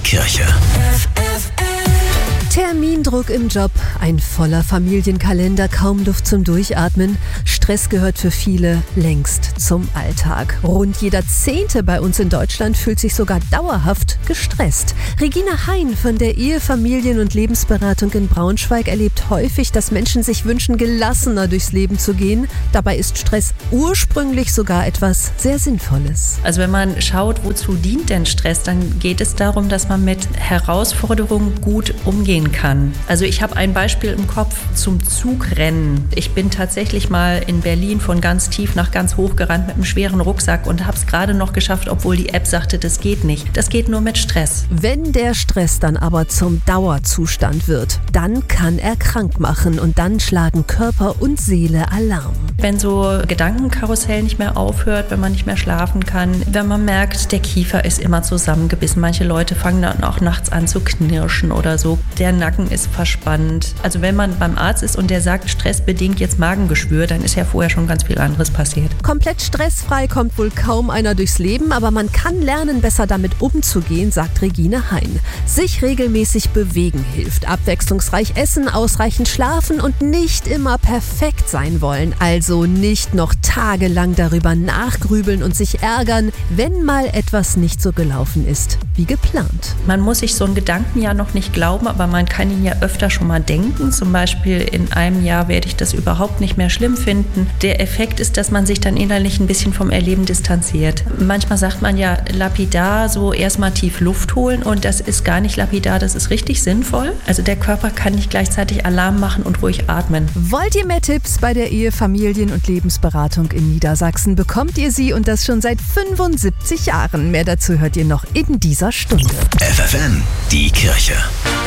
Kirche. Termindruck im Job, ein voller Familienkalender, kaum Luft zum Durchatmen. Stress gehört für viele längst zum Alltag. Rund jeder 10. bei uns in Deutschland fühlt sich sogar dauerhaft gestresst. Regina Hein von der Ehe-, Familien- und Lebensberatung in Braunschweig erlebt häufig, dass Menschen sich wünschen, gelassener durchs Leben zu gehen. Dabei ist Stress ursprünglich sogar etwas sehr Sinnvolles. Also wenn man schaut, wozu dient denn Stress, dann geht es darum, dass man mit Herausforderungen gut umgehen kann. Also ich habe ein Beispiel im Kopf zum Zugrennen. Ich bin tatsächlich mal in Berlin von ganz tief nach ganz hoch gerannt mit einem schweren Rucksack und habe es gerade noch geschafft, obwohl die App sagte, das geht nicht. Das geht nur mit Stress. Wenn der Stress dann aber zum Dauerzustand wird, dann kann er krank machen und dann schlagen Körper und Seele Alarm. Wenn so Gedankenkarussell nicht mehr aufhört, wenn man nicht mehr schlafen kann, wenn man merkt, der Kiefer ist immer zusammengebissen. Manche Leute fangen dann auch nachts an zu knirschen oder so. Der Nacken ist verspannt. Also wenn man beim Arzt ist und der sagt, stressbedingt jetzt Magengeschwür, dann ist ja vorher schon ganz viel anderes passiert. Komplett stressfrei kommt wohl kaum einer durchs Leben, aber man kann lernen, besser damit umzugehen, sagt Regina Hein. Sich regelmäßig bewegen hilft, abwechslungsreich essen, ausreichend schlafen und nicht immer perfekt sein wollen. Also nicht noch tagelang darüber nachgrübeln und sich ärgern, wenn mal etwas nicht so gelaufen ist wie geplant. Man muss sich so einen Gedanken ja noch nicht glauben, aber man kann ihn ja öfter schon mal denken. Zum Beispiel in einem Jahr werde ich das überhaupt nicht mehr schlimm finden. Der Effekt ist, dass man sich dann innerlich ein bisschen vom Erleben distanziert. Manchmal sagt man ja lapidar, so erstmal tief Luft holen, und das ist gar nicht lapidar, das ist richtig sinnvoll. Also der Körper kann nicht gleichzeitig Alarm machen und ruhig atmen. Wollt ihr mehr Tipps bei der Ehe-, Familien- und Lebensberatung in Niedersachsen? Bekommt ihr sie, und das schon seit 75 Jahren. Mehr dazu hört ihr noch in dieser Stunde. FFN, die Kirche.